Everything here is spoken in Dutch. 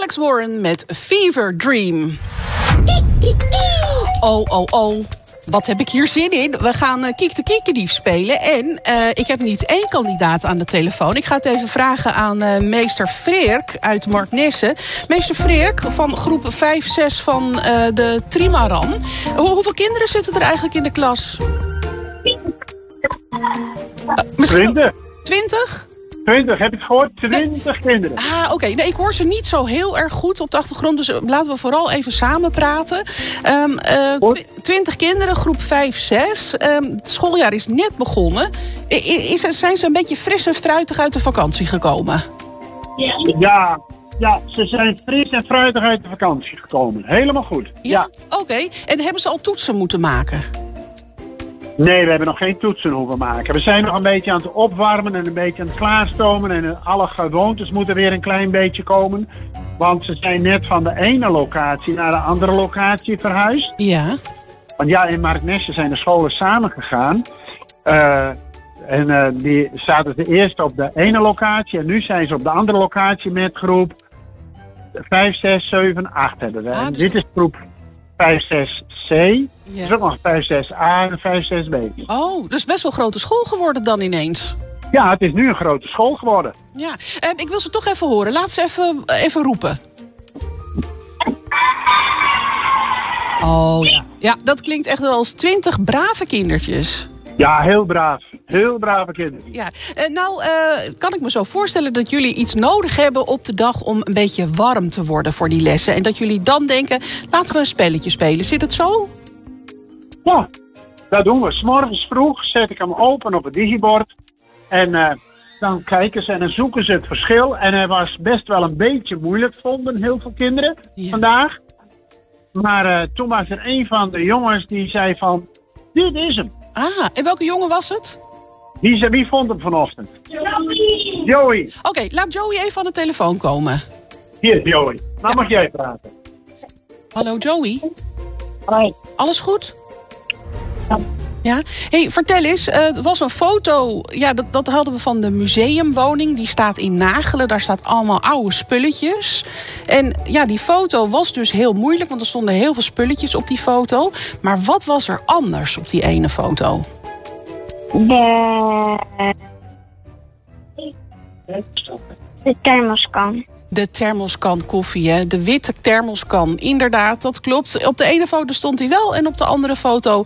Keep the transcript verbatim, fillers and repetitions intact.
Alex Warren met Fever Dream. Oh, oh, oh. Wat heb ik hier zin in? We gaan uh, Kiek de Kiekendief spelen. En uh, ik heb niet één kandidaat aan de telefoon. Ik ga het even vragen aan uh, meester Freerk uit Marknesse. Meester Freerk van groep vijf zes van uh, de Trimaran. Hoe, hoeveel kinderen zitten er eigenlijk in de klas? Uh, misschien twintig. twintig? twintig, heb je het gehoord? twintig nee. kinderen. Ah, oké. Okay. Nee, ik hoor ze niet zo heel erg goed op de achtergrond. Dus laten we vooral even samen praten. Um, uh, twintig kinderen, groep vijf zes. Um, het schooljaar is net begonnen. Is, zijn ze een beetje fris en fruitig uit de vakantie gekomen? Ja, ja, ze zijn fris en fruitig uit de vakantie gekomen. Helemaal goed. Ja, ja. Oké. Okay. En hebben ze al toetsen moeten maken? Nee, we hebben nog geen toetsen hoeven maken. We zijn nog een beetje aan het opwarmen en een beetje aan het klaarstomen. En alle gewoontes moeten weer een klein beetje komen. Want ze zijn net van de ene locatie naar de andere locatie verhuisd. Ja. Want ja, in Marknesse zijn de scholen samengegaan. Uh, en uh, die zaten de eerste op de ene locatie. En nu zijn ze op de andere locatie met groep vijf, zes, zeven, acht hebben we. Ah, dus dit is groep vijf, zes C. Ja. Er is ook nog vijf, zes A en vijf, zes B. Oh, dus best wel een grote school geworden dan ineens. Ja, het is nu een grote school geworden. Ja, eh, ik wil ze toch even horen. Laat ze even, even roepen. Oh ja. Ja, dat klinkt echt wel als twintig brave kindertjes. Ja, heel braaf. Heel brave kinderen. Ja. Uh, nou, uh, kan ik me zo voorstellen dat jullie iets nodig hebben op de dag om een beetje warm te worden voor die lessen. En dat jullie dan denken, laten we een spelletje spelen. Zit het zo? Ja, dat doen we. 's Morgens vroeg zet ik hem open op het digibord. En uh, dan kijken ze en dan zoeken ze het verschil. En hij was best wel een beetje moeilijk, vonden heel veel kinderen ja. vandaag. Maar uh, toen was er een van de jongens die zei van, dit is hem. Ah, en welke jongen was het? Wie, wie vond hem vanochtend? Joey. Joey. Oké, okay, laat Joey even aan de telefoon komen. Hier, Joey. Nou ja. mag jij praten. Hallo, Joey. Hoi. Alles goed? Ja. Ja? Hey, vertel eens, uh, er was een foto, ja, dat, dat hadden we van de museumwoning. Die staat in Nagelen, daar staat allemaal oude spulletjes. En ja, die foto was dus heel moeilijk, want er stonden heel veel spulletjes op die foto. Maar wat was er anders op die ene foto? De, de thermoskan. De thermoskan koffie, hè? De witte thermoskan. Inderdaad, dat klopt. Op de ene foto stond hij wel en op de andere foto